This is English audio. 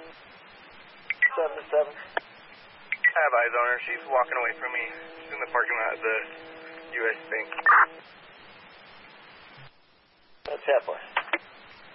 7-7. I have eyes on her. She's walking away from me. She's in the parking lot of the U.S. Bank. That's Halfway.